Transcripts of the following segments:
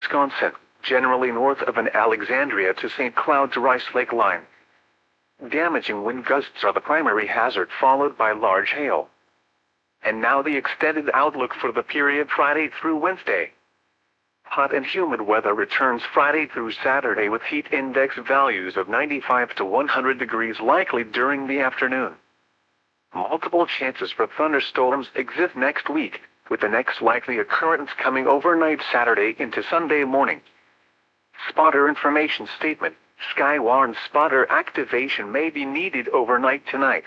Wisconsin, generally north of an Alexandria to St. Cloud to Rice Lake line. Damaging wind gusts are the primary hazard, followed by large hail. And now the extended outlook for the period Friday through Wednesday. Hot and humid weather returns Friday through Saturday with heat index values of 95 to 100 degrees likely during the afternoon. Multiple chances for thunderstorms exist next week, with the next likely occurrence coming overnight Saturday into Sunday morning. Spotter information statement: Skywarn spotter activation may be needed overnight tonight.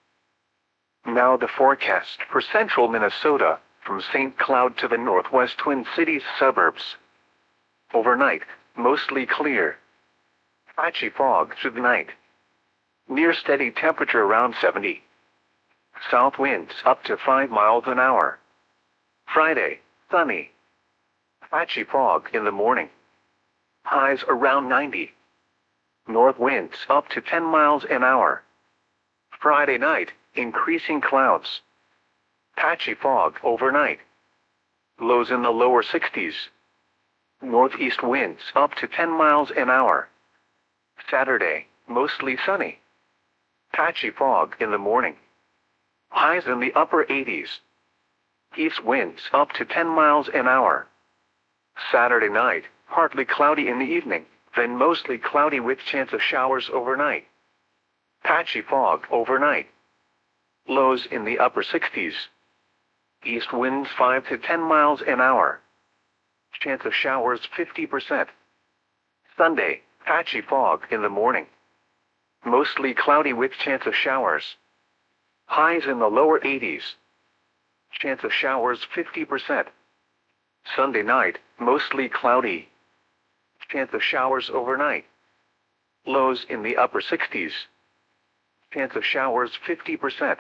Now the forecast for central Minnesota, from St. Cloud to the northwest Twin Cities suburbs. Overnight, mostly clear. Patchy fog through the night. Near steady temperature around 70. South winds up to 5 miles an hour. Friday, sunny. Patchy fog in the morning. Highs around 90. North winds up to 10 miles an hour. Friday night, increasing clouds. Patchy fog overnight. Lows in the lower 60s. Northeast winds up to 10 miles an hour. Saturday, mostly sunny. Patchy fog in the morning. Highs in the upper 80s. East winds up to 10 miles an hour. Saturday night, partly cloudy in the evening, then mostly cloudy with chance of showers overnight. Patchy fog overnight. Lows in the upper 60s. East winds 5 to 10 miles an hour. Chance of showers 50%. Sunday, patchy fog in the morning. Mostly cloudy with chance of showers. Highs in the lower 80s. Chance of showers 50%. Sunday night, mostly cloudy. Chance of showers overnight. Lows in the upper 60s. Chance of showers 50%.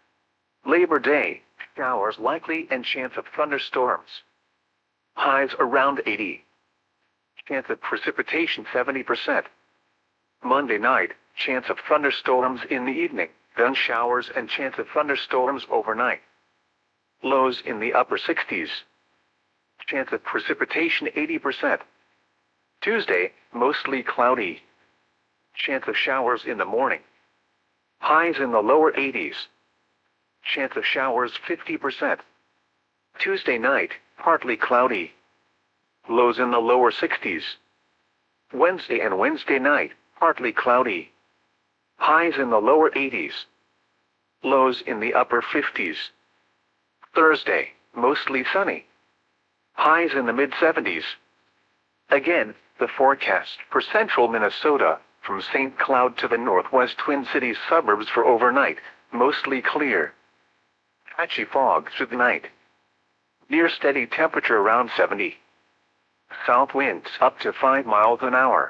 Labor Day, showers likely and chance of thunderstorms. Highs around 80. Chance of precipitation 70%. Monday night, chance of thunderstorms in the evening, then showers and chance of thunderstorms overnight. Lows in the upper 60s. Chance of precipitation 80%. Tuesday, mostly cloudy. Chance of showers in the morning. Highs in the lower 80s. Chance of showers 50%. Tuesday night, partly cloudy. Lows in the lower 60s. Wednesday and Wednesday night, partly cloudy. Highs in the lower 80s. Lows in the upper 50s. Thursday, mostly sunny. Highs in the mid-70s. Again, the forecast for central Minnesota, from St. Cloud to the northwest Twin Cities suburbs for overnight, mostly clear. Patchy fog through the night. Near steady temperature around 70. South winds up to 5 miles an hour.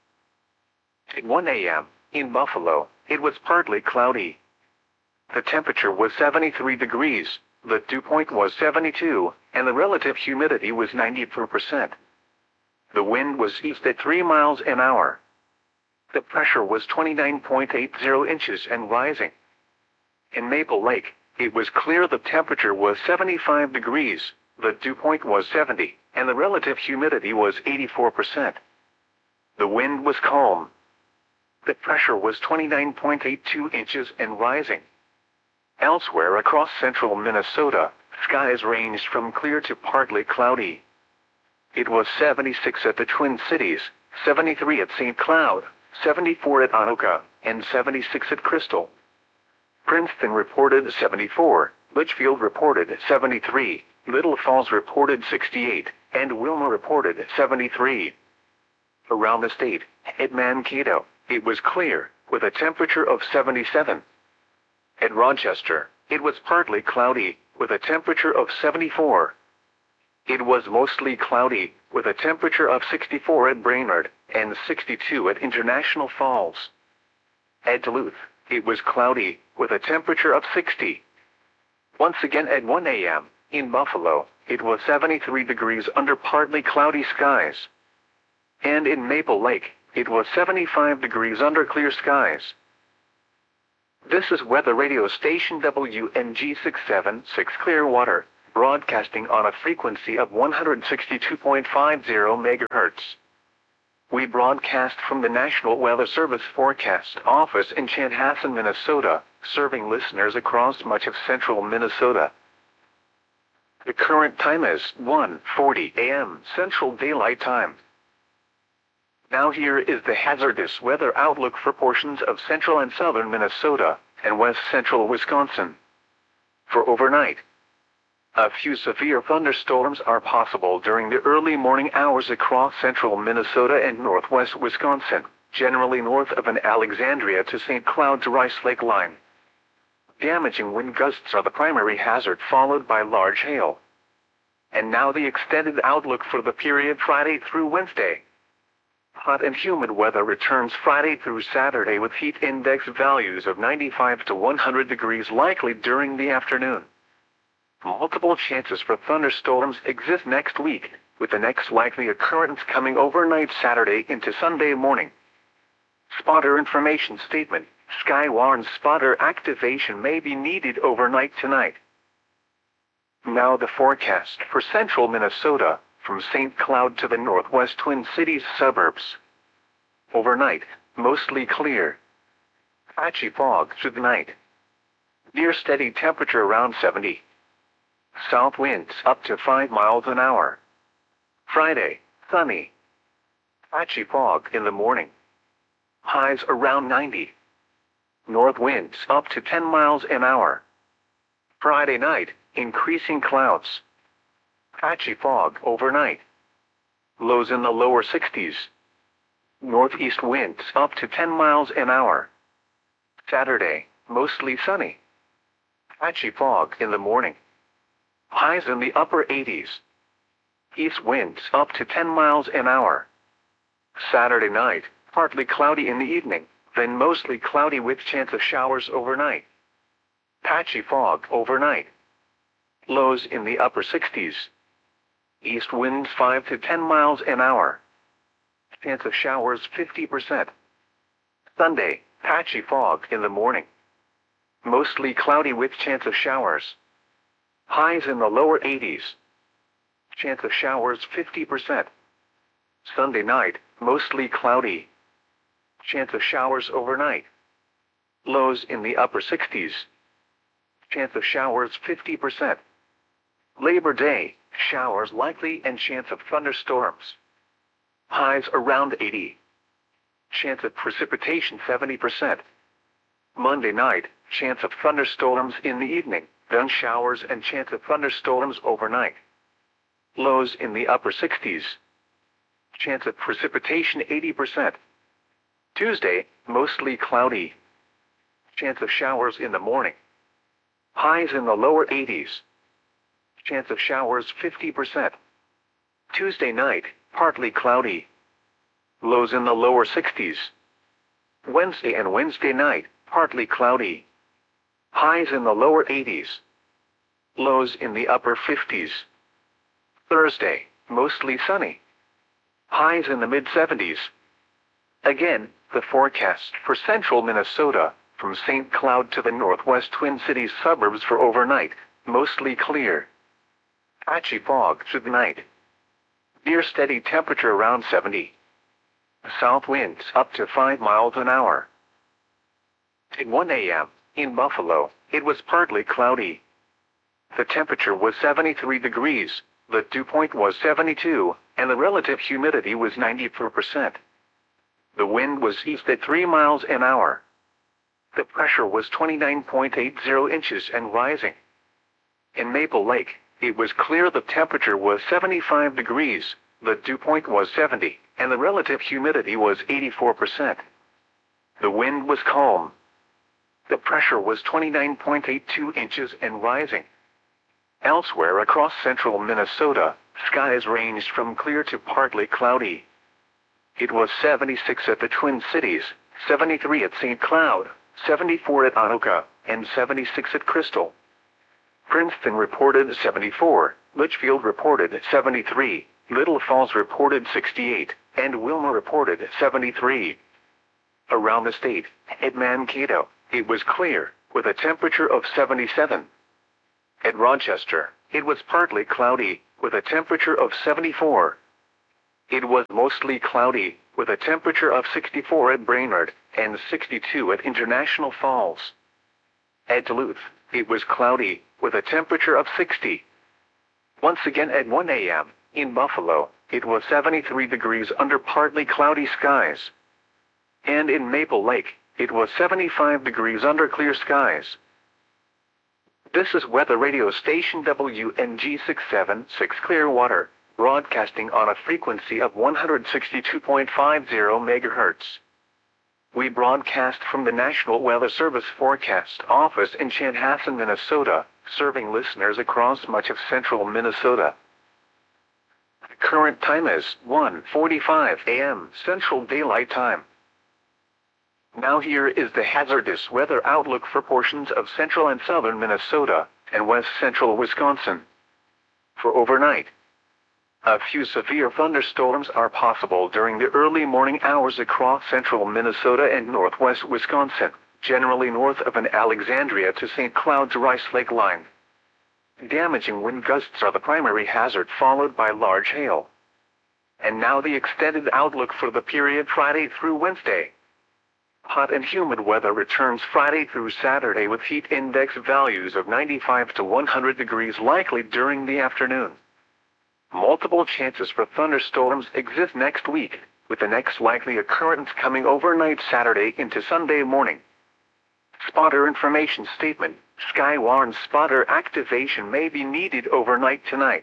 At 1 a.m., in Buffalo, it was partly cloudy. The temperature was 73 degrees, the dew point was 72, and the relative humidity was 94%. The wind was east at 3 miles an hour. The pressure was 29.80 inches and rising. In Maple Lake, it was clear. The temperature was 75 degrees, the dew point was 70, and the relative humidity was 84%. The wind was calm. The pressure was 29.82 inches and rising. Elsewhere across central Minnesota, skies ranged from clear to partly cloudy. It was 76 at the Twin Cities, 73 at St. Cloud, 74 at Anoka, and 76 at Crystal. Princeton reported 74, Litchfield reported 73, Little Falls reported 68, and Wilma reported 73. Around the state, at Mankato, it was clear, with a temperature of 77. At Rochester, it was partly cloudy, with a temperature of 74. It was mostly cloudy, with a temperature of 64 at Brainerd, and 62 at International Falls. At Duluth, it was cloudy, with a temperature of 60. Once again at 1 a.m., in Buffalo, it was 73 degrees under partly cloudy skies. And in Maple Lake, it was 75 degrees under clear skies. This is weather radio station WNG 676 Clearwater, broadcasting on a frequency of 162.50 MHz. We broadcast from the National Weather Service Forecast Office in Chanhassen, Minnesota, serving listeners across much of central Minnesota. The current time is 1:40 a.m. Central Daylight Time. Now here is the hazardous weather outlook for portions of central and southern Minnesota and west central Wisconsin. For overnight, a few severe thunderstorms are possible during the early morning hours across central Minnesota and northwest Wisconsin, generally north of an Alexandria to St. Cloud to Rice Lake line. Damaging wind gusts are the primary hazard, followed by large hail. And now the extended outlook for the period Friday through Wednesday. Hot and humid weather returns Friday through Saturday with heat index values of 95 to 100 degrees likely during the afternoon. Multiple chances for thunderstorms exist next week, with the next likely occurrence coming overnight Saturday into Sunday morning. Spotter information statement: Skywarn spotter activation may be needed overnight tonight. Now the forecast for central Minnesota, from St. Cloud to the northwest Twin Cities suburbs. Overnight, mostly clear. Patchy fog through the night. Near steady temperature around 70. South winds up to 5 miles an hour. Friday, sunny. Patchy fog in the morning. Highs around 90. North winds up to 10 miles an hour. Friday night, increasing clouds. Patchy fog overnight. Lows in the lower 60s. Northeast winds up to 10 miles an hour. Saturday, mostly sunny. Patchy fog in the morning. Highs in the upper 80s. East winds up to 10 miles an hour. Saturday night, partly cloudy in the evening, then mostly cloudy with chance of showers overnight. Patchy fog overnight. Lows in the upper 60s. East winds 5 to 10 miles an hour. Chance of showers 50%. Sunday, patchy fog in the morning. Mostly cloudy with chance of showers. Highs in the lower 80s. Chance of showers 50%. Sunday night, mostly cloudy. Chance of showers overnight. Lows in the upper 60s. Chance of showers 50%. Labor Day, showers likely and chance of thunderstorms. Highs around 80. Chance of precipitation 70%. Monday night, chance of thunderstorms in the evening, then showers and chance of thunderstorms overnight. Lows in the upper 60s. Chance of precipitation 80%. Tuesday, mostly cloudy. Chance of showers in the morning. Highs in the lower 80s. Chance of showers 50%. Tuesday night, partly cloudy. Lows in the lower 60s. Wednesday and Wednesday night, partly cloudy. Highs in the lower 80s. Lows in the upper 50s. Thursday, mostly sunny. Highs in the mid-70s. Again, the forecast for central Minnesota, from St. Cloud to the northwest Twin Cities suburbs for overnight, mostly clear. Patchy fog through the night. Near steady temperature around 70. South winds up to 5 miles an hour. At 1 a.m., in Buffalo, it was partly cloudy. The temperature was 73 degrees, the dew point was 72, and the relative humidity was 94%. The wind was east at 3 miles an hour. The pressure was 29.80 inches and rising. In Maple Lake, it was clear. The temperature was 75 degrees, the dew point was 70, and the relative humidity was 84%. The wind was calm. The pressure was 29.82 inches and rising. Elsewhere across central Minnesota, skies ranged from clear to partly cloudy. It was 76 at the Twin Cities, 73 at St. Cloud, 74 at Anoka, and 76 at Crystal. Princeton reported 74, Litchfield reported 73, Little Falls reported 68, and Wilmer reported 73. Around the state, at Mankato, it was clear, with a temperature of 77. At Rochester, it was partly cloudy, with a temperature of 74. It was mostly cloudy, with a temperature of 64 at Brainerd, and 62 at International Falls. At Duluth, it was cloudy, with a temperature of 60. Once again at 1 a.m., in Buffalo, it was 73 degrees under partly cloudy skies. And in Maple Lake, it was 75 degrees under clear skies. This is weather radio station WNG 676 Clearwater, broadcasting on a frequency of 162.50 MHz. We broadcast from the National Weather Service Forecast Office in Chanhassen, Minnesota, serving listeners across much of central Minnesota. The current time is 1:45 a.m. Central Daylight Time. Now here is the hazardous weather outlook for portions of central and southern Minnesota and west central Wisconsin. For overnight, a few severe thunderstorms are possible during the early morning hours across central Minnesota and northwest Wisconsin, generally north of an Alexandria to St. Cloud to Rice Lake line. Damaging wind gusts are the primary hazard, followed by large hail. And now the extended outlook for the period Friday through Wednesday. Hot and humid weather returns Friday through Saturday with heat index values of 95 to 100 degrees likely during the afternoon. Multiple chances for thunderstorms exist next week, with the next likely occurrence coming overnight Saturday into Sunday morning. Spotter information statement: Skywarn spotter activation may be needed overnight tonight.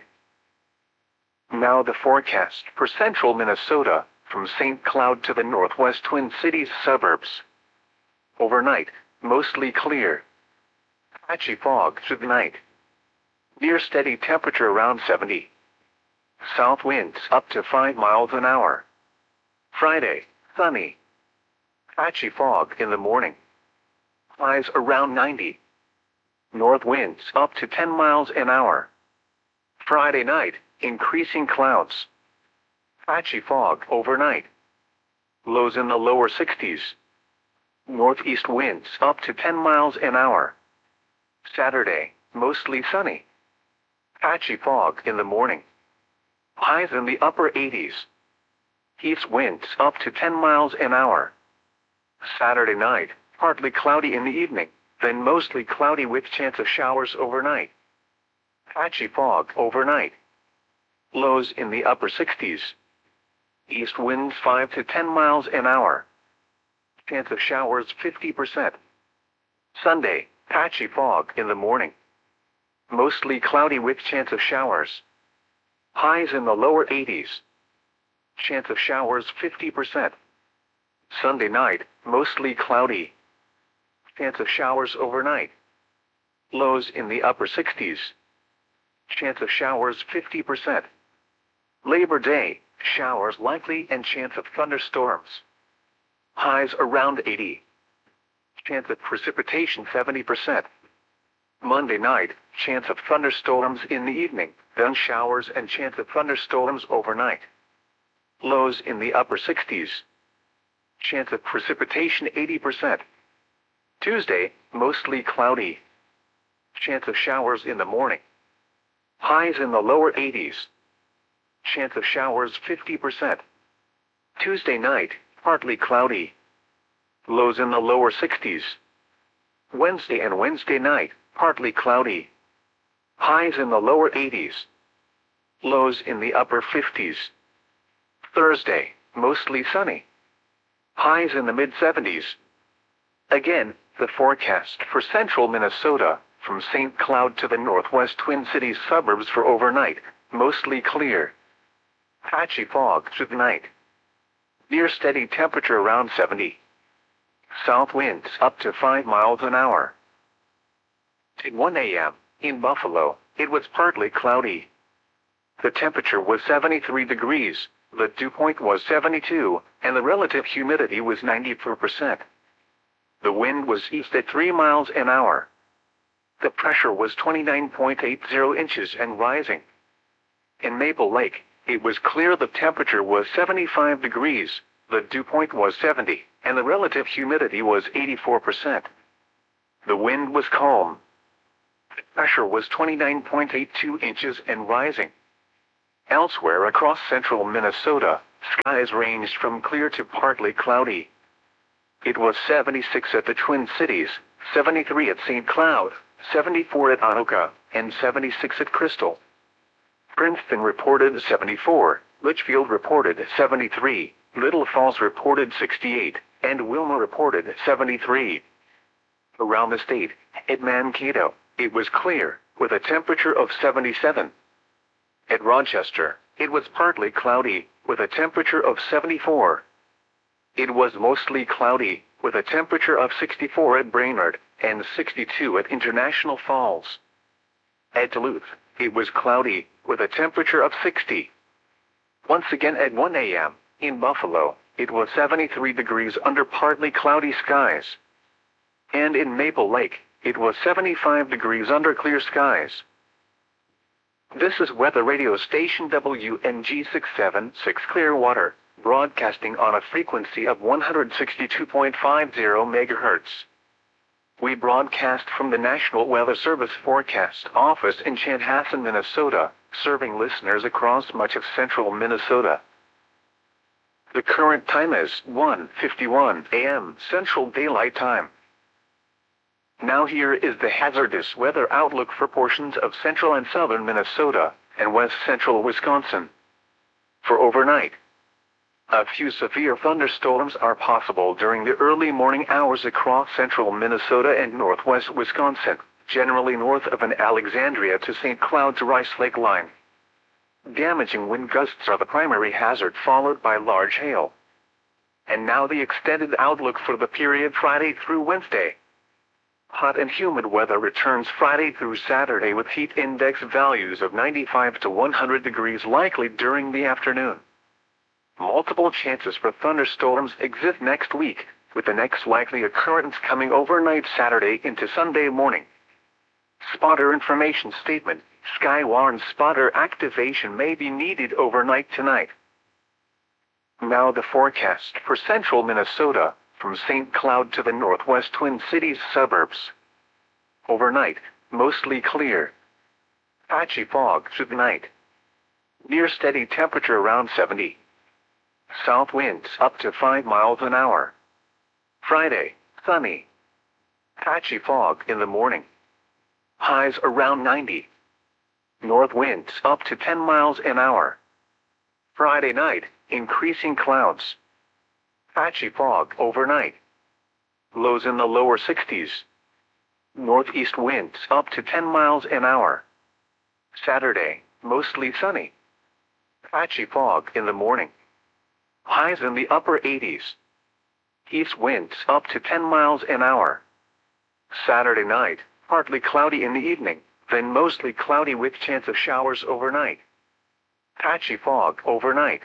Now the forecast for central Minnesota, from St. Cloud to the northwest Twin Cities suburbs. Overnight, mostly clear. Patchy fog through the night. Near steady temperature around 70. South winds up to 5 miles an hour. Friday, sunny. Patchy fog in the morning. Highs around 90. North winds up to 10 miles an hour. Friday night, increasing clouds. Patchy fog overnight. Lows in the lower 60s. Northeast winds up to 10 miles an hour. Saturday, mostly sunny. Patchy fog in the morning. Highs in the upper 80s. East winds up to 10 miles an hour. Saturday night, partly cloudy in the evening, then mostly cloudy with chance of showers overnight. Patchy fog overnight. Lows in the upper 60s. East winds 5 to 10 miles an hour. Chance of showers 50%. Sunday, patchy fog in the morning. Mostly cloudy with chance of showers. Highs in the lower 80s. Chance of showers 50%. Sunday night, mostly cloudy. Chance of showers overnight. Lows in the upper 60s. Chance of showers 50%. Labor Day, showers likely and chance of thunderstorms. Highs around 80. Chance of precipitation 70%. Monday night, chance of thunderstorms in the evening, then showers and chance of thunderstorms overnight. Lows in the upper 60s. Chance of precipitation 80%. Tuesday, mostly cloudy. Chance of showers in the morning. Highs in the lower 80s. Chance of showers 50%. Tuesday night, partly cloudy. Lows in the lower 60s. Wednesday and Wednesday night, partly cloudy. Highs in the lower 80s. Lows in the upper 50s. Thursday, mostly sunny. Highs in the mid-70s. Again, the forecast for central Minnesota, from St. Cloud to the northwest Twin Cities suburbs for overnight, mostly clear. Patchy fog through the night. Near steady temperature around 70. South winds up to 5 miles an hour. At 1 a.m., in Buffalo, it was partly cloudy. The temperature was 73 degrees, the dew point was 72, and the relative humidity was 94%. The wind was east at 3 miles an hour. The pressure was 29.80 inches and rising. In Maple Lake, it was clear. The temperature was 75 degrees, the dew point was 70, and the relative humidity was 84%. The wind was calm. Pressure was 29.82 inches and rising. Elsewhere across central Minnesota, skies ranged from clear to partly cloudy. It was 76 at the Twin Cities, 73 at St. Cloud, 74 at Anoka, and 76 at Crystal. Princeton reported 74, Litchfield reported 73, Little Falls reported 68, and Wilma reported 73. Around the state, at Mankato, it was clear, with a temperature of 77. At Rochester, it was partly cloudy, with a temperature of 74. It was mostly cloudy, with a temperature of 64 at Brainerd, and 62 at International Falls. At Duluth, it was cloudy, with a temperature of 60. Once again at 1 a.m., in Buffalo, it was 73 degrees under partly cloudy skies. And in Maple Lake, it was 75 degrees under clear skies. This is weather radio station WNG 676 Clearwater, broadcasting on a frequency of 162.50 MHz. We broadcast from the National Weather Service Forecast Office in Chanhassen, Minnesota, serving listeners across much of central Minnesota. The current time is 1:51 a.m. Central Daylight Time. Now here is the hazardous weather outlook for portions of central and southern Minnesota and west central Wisconsin. For overnight, a few severe thunderstorms are possible during the early morning hours across central Minnesota and northwest Wisconsin, generally north of an Alexandria to St. Cloud to Rice Lake line. Damaging wind gusts are the primary hazard, followed by large hail. And now the extended outlook for the period Friday through Wednesday. Hot and humid weather returns Friday through Saturday with heat index values of 95 to 100 degrees likely during the afternoon. Multiple chances for thunderstorms exist next week, with the next likely occurrence coming overnight Saturday into Sunday morning. Spotter information statement: Skywarn spotter activation may be needed overnight tonight. Now the forecast for central Minnesota, from St. Cloud to the northwest Twin Cities suburbs. Overnight, mostly clear. Patchy fog through the night. Near steady temperature around 70. South winds up to 5 miles an hour. Friday, sunny. Patchy fog in the morning. Highs around 90. North winds up to 10 miles an hour. Friday night, increasing clouds. Patchy fog overnight. Lows in the lower 60s. Northeast winds up to 10 miles an hour. Saturday, mostly sunny. Patchy fog in the morning. Highs in the upper 80s. East winds up to 10 miles an hour. Saturday night, partly cloudy in the evening, then mostly cloudy with chance of showers overnight. Patchy fog overnight.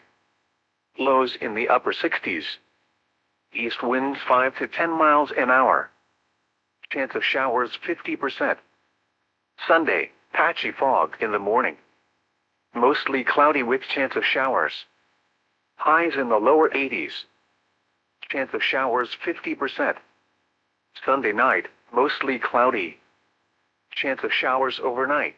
Lows in the upper 60s. East winds 5 to 10 miles an hour. Chance of showers 50%. Sunday, patchy fog in the morning. Mostly cloudy with chance of showers. Highs in the lower 80s. Chance of showers 50%. Sunday night, mostly cloudy. Chance of showers overnight.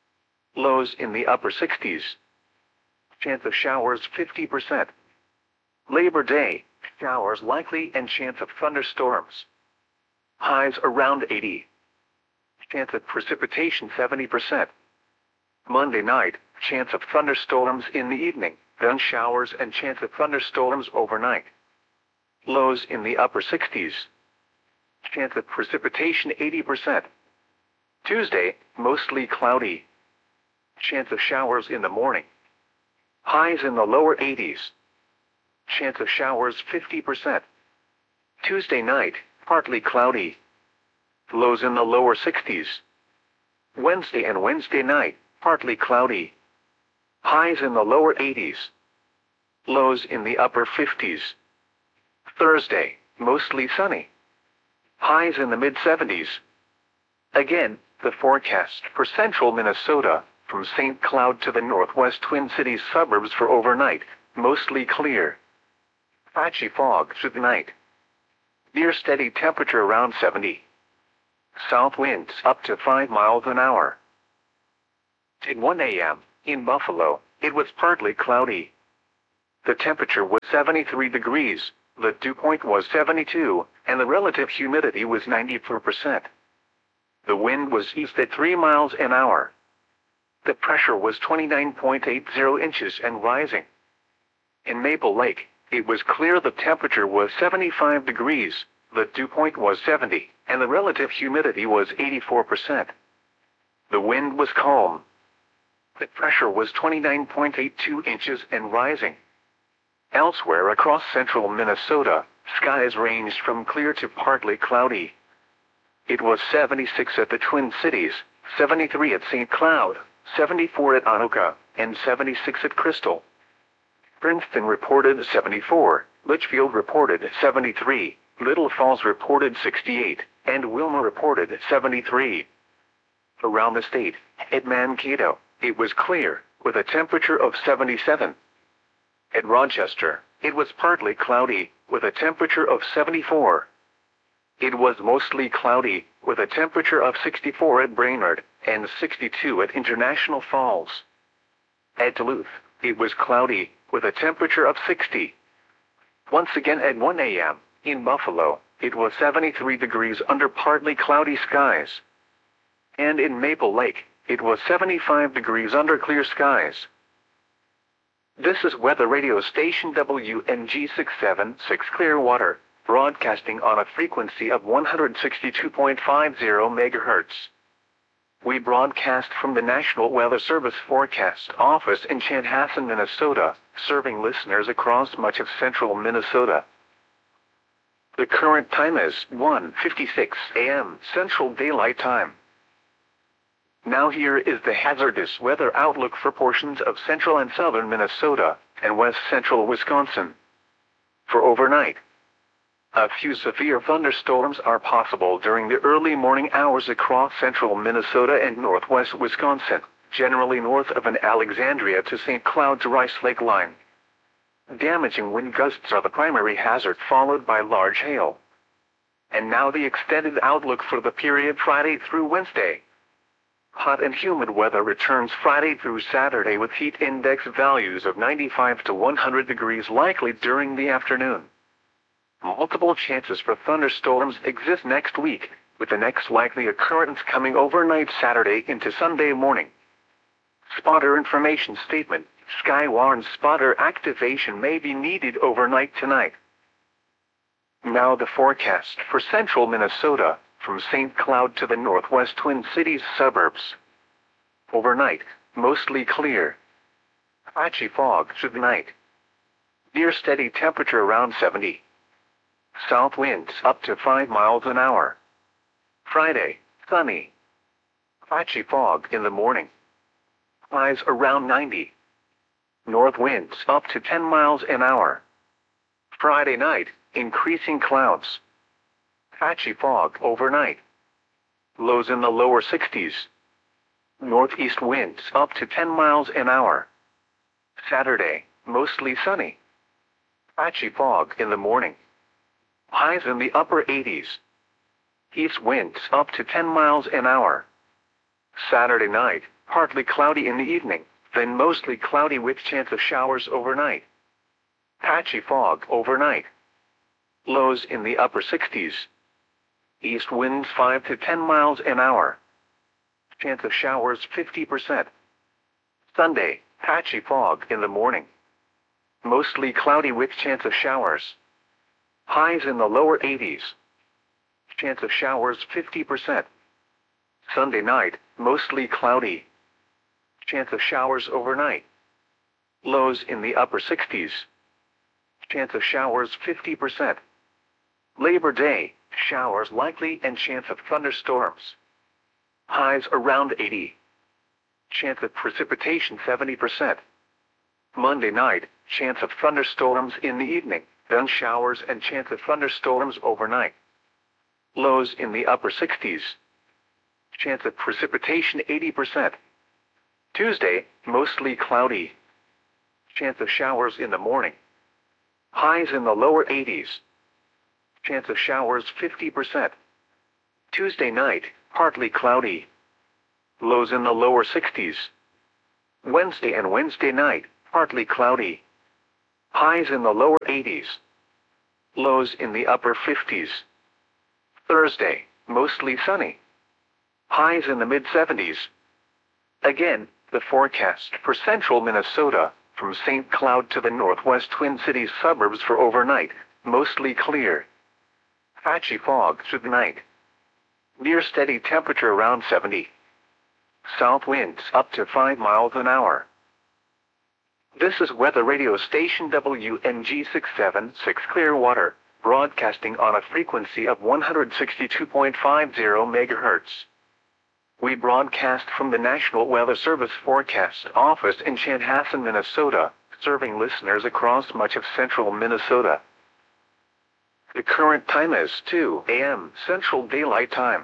Lows in the upper 60s. Chance of showers 50%. Labor Day, showers likely and chance of thunderstorms. Highs around 80. Chance of precipitation 70%. Monday night, chance of thunderstorms in the evening, then showers and chance of thunderstorms overnight. Lows in the upper 60s. Chance of precipitation 80%. Tuesday, mostly cloudy. Chance of showers in the morning. Highs in the lower 80s. Chance of showers 50%. Tuesday night, partly cloudy. Lows in the lower 60s. Wednesday and Wednesday night, partly cloudy. Highs in the lower 80s. Lows in the upper 50s. Thursday, mostly sunny. Highs in the mid-70s. Again, the forecast for central Minnesota, from St. Cloud to the northwest Twin Cities suburbs for overnight, mostly clear. Patchy fog through the night. Near steady temperature around 70. South winds up to 5 miles an hour. At 1 a.m., in Buffalo, it was partly cloudy. The temperature was 73 degrees, the dew point was 72, and the relative humidity was 94%. The wind was east at 3 miles an hour. The pressure was 29.80 inches and rising. In Maple Lake, it was clear. The temperature was 75 degrees, the dew point was 70, and the relative humidity was 84%. The wind was calm. The pressure was 29.82 inches and rising. Elsewhere across central Minnesota, skies ranged from clear to partly cloudy. It was 76 at the Twin Cities, 73 at St. Cloud, 74 at Anoka, and 76 at Crystal. Princeton reported 74, Litchfield reported 73, Little Falls reported 68, and Wilma reported 73. Around the state, at Mankato, it was clear, with a temperature of 77. At Rochester, it was partly cloudy, with a temperature of 74. It was mostly cloudy, with a temperature of 64 at Brainerd, and 62 at International Falls. At Duluth, it was cloudy, with a temperature of 60. Once again at 1 a.m., in Buffalo, it was 73 degrees under partly cloudy skies. And in Maple Lake, it was 75 degrees under clear skies. This is weather radio station WNG 676 Clearwater, broadcasting on a frequency of 162.50 MHz. We broadcast from the National Weather Service Forecast Office in Chanhassen, Minnesota, serving listeners across much of central Minnesota. The current time is 1:56 a.m. Central Daylight Time. Now here is the hazardous weather outlook for portions of central and southern Minnesota and west central Wisconsin. For overnight, a few severe thunderstorms are possible during the early morning hours across central Minnesota and northwest Wisconsin, generally north of an Alexandria to St. Cloud to Rice Lake line. Damaging wind gusts are the primary hazard, followed by large hail. And now the extended outlook for the period Friday through Wednesday. Hot and humid weather returns Friday through Saturday with heat index values of 95 to 100 degrees likely during the afternoon. Multiple chances for thunderstorms exist next week, with the next likely occurrence coming overnight Saturday into Sunday morning. Spotter information statement: Skywarn spotter activation may be needed overnight tonight. Now the forecast for central Minnesota, from St. Cloud to the northwest Twin Cities suburbs. Overnight, mostly clear. Patchy fog through the night. Near steady temperature around 70. South winds up to 5 miles an hour. Friday, sunny. Patchy fog in the morning. Highs around 90. North winds up to 10 miles an hour. Friday night, increasing clouds. Patchy fog overnight. Lows in the lower 60s. Northeast winds up to 10 miles an hour. Saturday, mostly sunny. Patchy fog in the morning. Highs in the upper 80s. East winds up to 10 miles an hour. Saturday night, partly cloudy in the evening, then mostly cloudy with chance of showers overnight. Patchy fog overnight. Lows in the upper 60s. East winds 5 to 10 miles an hour. Chance of showers 50%. Sunday, patchy fog in the morning. Mostly cloudy with chance of showers. Highs in the lower 80s. Chance of showers 50%. Sunday night, mostly cloudy. Chance of showers overnight. Lows in the upper 60s. Chance of showers 50%. Labor Day, showers likely and chance of thunderstorms. Highs around 80. Chance of precipitation 70%. Monday night, chance of thunderstorms in the evening, then showers and chance of thunderstorms overnight. Lows in the upper 60s. Chance of precipitation 80%. Tuesday, mostly cloudy. Chance of showers in the morning. Highs in the lower 80s. Chance of showers 50%. Tuesday night, partly cloudy. Lows in the lower 60s. Wednesday and Wednesday night, partly cloudy. Highs in the lower 80s. Lows in the upper 50s. Thursday, mostly sunny. Highs in the mid-70s. Again, the forecast for central Minnesota, from St. Cloud to the northwest Twin Cities suburbs for overnight, mostly clear. Patchy fog through the night. Near steady temperature around 70. South winds up to 5 miles an hour. This is weather radio station WNG 676 Clearwater, broadcasting on a frequency of 162.50 MHz. We broadcast from the National Weather Service Forecast Office in Chanhassen, Minnesota, serving listeners across much of central Minnesota. The current time is 2 a.m. Central Daylight Time.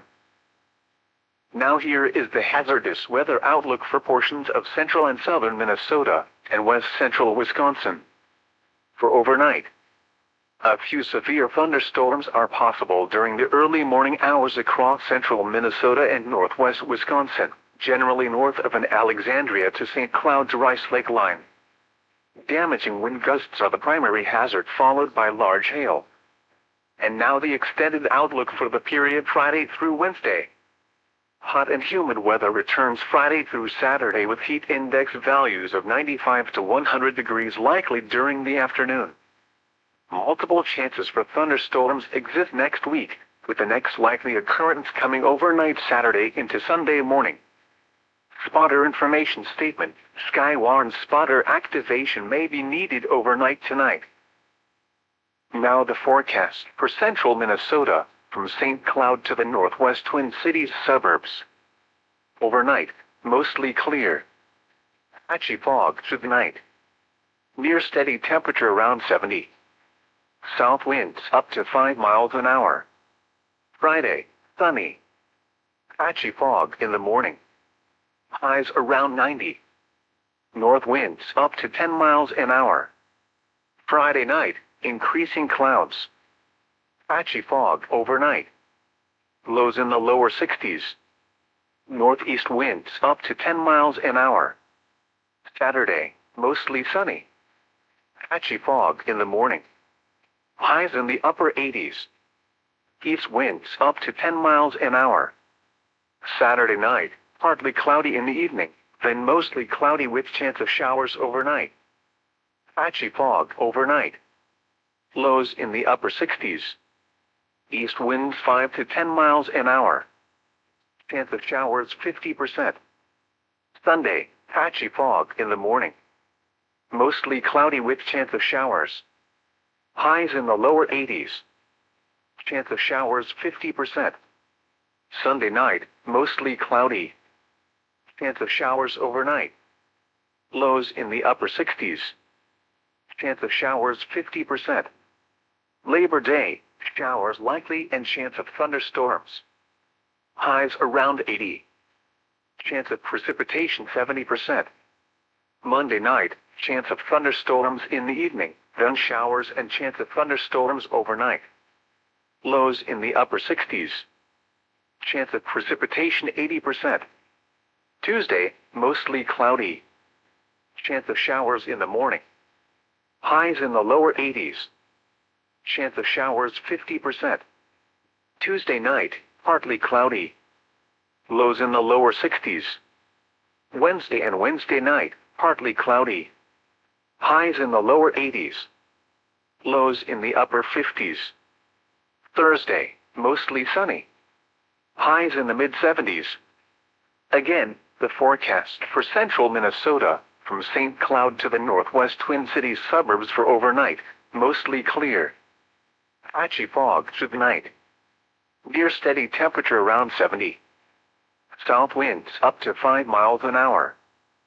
Now here is the hazardous weather outlook for portions of central and southern Minnesota and west central Wisconsin. For overnight, a few severe thunderstorms are possible during the early morning hours across central Minnesota and northwest Wisconsin, generally north of an Alexandria to St. Cloud to Rice Lake line. Damaging wind gusts are the primary hazard, followed by large hail. And now the extended outlook for the period Friday through Wednesday. Hot and humid weather returns Friday through Saturday with heat index values of 95 to 100 degrees likely during the afternoon. Multiple chances for thunderstorms exist next week, with the next likely occurrence coming overnight Saturday into Sunday morning. Spotter information statement: Skywarn spotter activation may be needed overnight tonight. Now the forecast for central Minnesota, from St. Cloud to the northwest Twin Cities suburbs. Overnight, mostly clear. Patchy fog through the night. Near steady temperature around 70. South winds up to 5 miles an hour. Friday, sunny. Patchy fog in the morning. Highs around 90. North winds up to 10 miles an hour. Friday night, increasing clouds. Patchy fog overnight. Lows in the lower 60s. Northeast winds up to 10 miles an hour. Saturday, mostly sunny. Patchy fog in the morning. Highs in the upper 80s. East winds up to 10 miles an hour. Saturday night, partly cloudy in the evening, then mostly cloudy with chance of showers overnight. Patchy fog overnight. Lows in the upper 60s. East winds 5 to 10 miles an hour. Chance of showers 50%. Sunday, patchy fog in the morning. Mostly cloudy with chance of showers. Highs in the lower 80s. Chance of showers 50%. Sunday night, mostly cloudy. Chance of showers overnight. Lows in the upper 60s. Chance of showers 50%. Labor Day, showers likely and chance of thunderstorms. Highs around 80. Chance of precipitation 70%. Monday night, chance of thunderstorms in the evening, then showers and chance of thunderstorms overnight. Lows in the upper 60s. Chance of precipitation 80%. Tuesday, mostly cloudy. Chance of showers in the morning. Highs in the lower 80s. Chance of showers 50%. Tuesday night, partly cloudy. Lows in the lower 60s. Wednesday and Wednesday night, partly cloudy. Highs in the lower 80s. Lows in the upper 50s. Thursday, mostly sunny. Highs in the mid-70s. Again, the forecast for central Minnesota, from St. Cloud to the northwest Twin Cities suburbs for overnight, mostly clear. Patchy fog through the night. Near steady temperature around 70. South winds up to 5 miles an hour.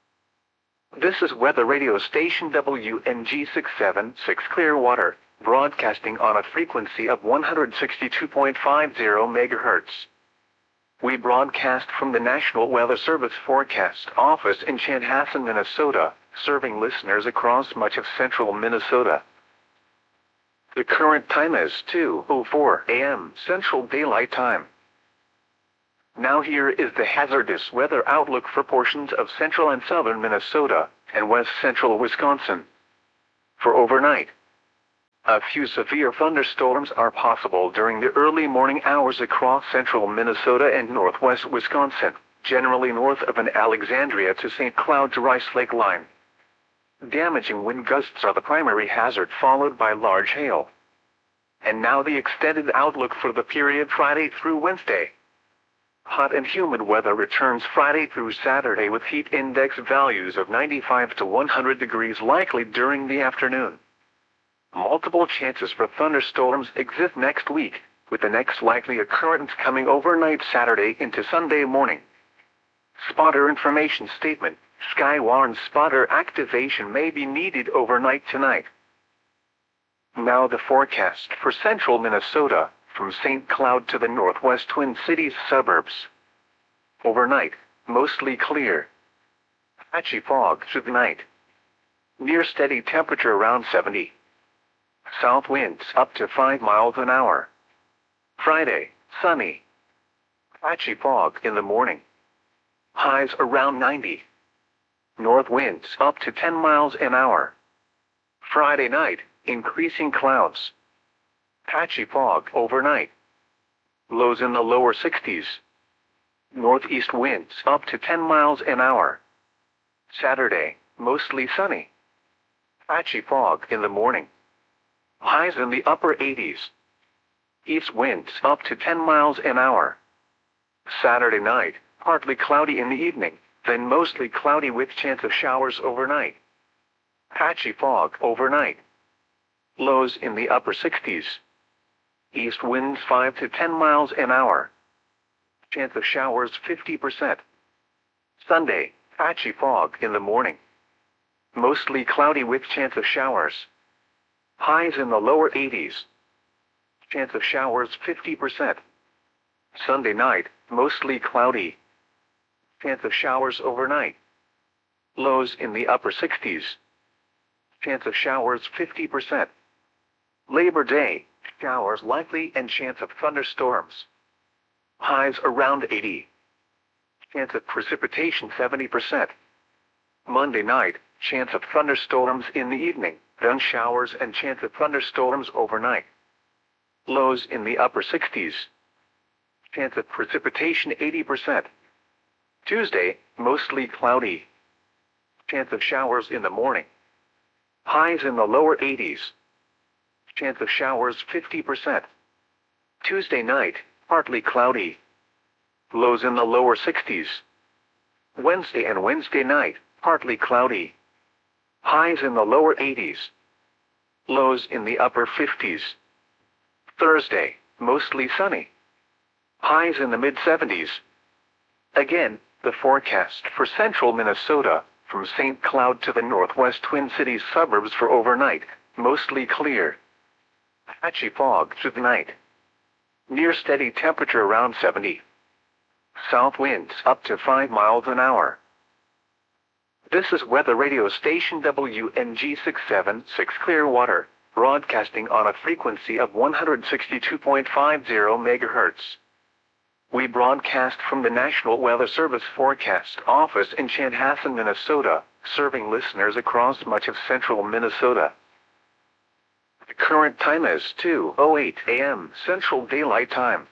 This is weather radio station WNG 676 Clearwater, broadcasting on a frequency of 162.50 MHz. We broadcast from the National Weather Service Forecast Office in Chanhassen, Minnesota, serving listeners across much of central Minnesota. The current time is 2:04 a.m. Central Daylight Time. Now here is the hazardous weather outlook for portions of central and southern Minnesota and west central Wisconsin. For overnight, a few severe thunderstorms are possible during the early morning hours across central Minnesota and northwest Wisconsin, generally north of an Alexandria to St. Cloud to Rice Lake line. Damaging wind gusts are the primary hazard, followed by large hail. And now the extended outlook for the period Friday through Wednesday. Hot and humid weather returns Friday through Saturday with heat index values of 95 to 100 degrees likely during the afternoon. Multiple chances for thunderstorms exist next week, with the next likely occurrence coming overnight Saturday into Sunday morning. Spotter information statement: Skywarn spotter activation may be needed overnight tonight. Now the forecast for central Minnesota, from St. Cloud to the northwest Twin Cities suburbs. Overnight, mostly clear. Patchy fog through the night. Near steady temperature around 70. South winds up to 5 miles an hour. Friday, sunny. Patchy fog in the morning. Highs around 90. North winds up to 10 miles an hour. Friday night, increasing clouds. Patchy fog overnight. Lows in the lower 60s. Northeast winds up to 10 miles an hour. Saturday, mostly sunny. Patchy fog in the morning. Highs in the upper 80s. East winds up to 10 miles an hour. Saturday night, partly cloudy in the evening, then mostly cloudy with chance of showers overnight. Patchy fog overnight. Lows in the upper 60s. East winds 5 to 10 miles an hour. Chance of showers 50%. Sunday, patchy fog in the morning. Mostly cloudy with chance of showers. Highs in the lower 80s. Chance of showers 50%. Sunday night, mostly cloudy. Chance of showers overnight. Lows in the upper 60s. Chance of showers 50%. Labor Day, showers likely and chance of thunderstorms. Highs around 80. Chance of precipitation 70%. Monday night, chance of thunderstorms in the evening, then showers and chance of thunderstorms overnight. Lows in the upper 60s. Chance of precipitation 80%. Tuesday, mostly cloudy. Chance of showers in the morning. Highs in the lower 80s. Chance of showers 50%. Tuesday night, partly cloudy. Lows in the lower 60s. Wednesday and Wednesday night, partly cloudy. Highs in the lower 80s. Lows in the upper 50s. Thursday, mostly sunny. Highs in the mid-70s. Again, the forecast for central Minnesota, from St. Cloud to the northwest Twin Cities suburbs for overnight, mostly clear. Patchy fog through the night. Near steady temperature around 70. South winds up to 5 miles an hour. This is weather radio station WNG 676 Clearwater, broadcasting on a frequency of 162.50 MHz. We broadcast from the National Weather Service Forecast Office in Chanhassen, Minnesota, serving listeners across much of central Minnesota. The current time is 2:08 a.m. Central Daylight Time.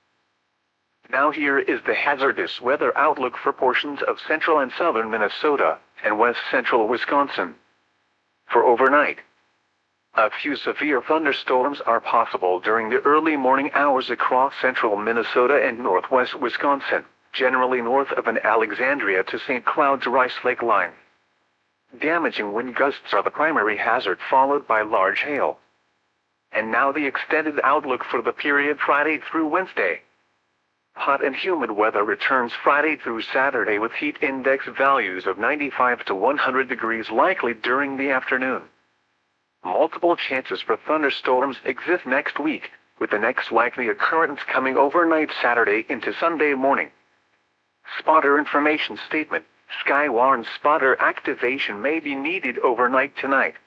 Now here is the hazardous weather outlook for portions of central and southern Minnesota and west central Wisconsin. For overnight, a few severe thunderstorms are possible during the early morning hours across central Minnesota and northwest Wisconsin, generally north of an Alexandria to St. Cloud to Rice Lake line. Damaging wind gusts are the primary hazard, followed by large hail. And now the extended outlook for the period Friday through Wednesday. Hot and humid weather returns Friday through Saturday with heat index values of 95 to 100 degrees likely during the afternoon. Multiple chances for thunderstorms exist next week, with the next likely occurrence coming overnight Saturday into Sunday morning. Spotter information statement: Skywarn spotter activation may be needed overnight tonight.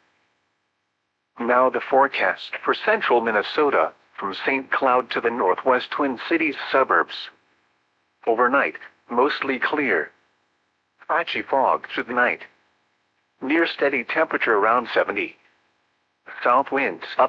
Now the forecast for central Minnesota, from St. Cloud to the northwest Twin Cities suburbs. Overnight, mostly clear. Patchy fog through the night. Near steady temperature around 70. South winds up